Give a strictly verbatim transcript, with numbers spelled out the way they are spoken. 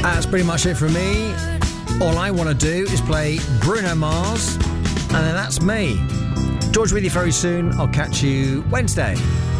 That's pretty much it from me. All I want to do is play Bruno Mars, and then that's me. George with you very soon. I'll catch you Wednesday.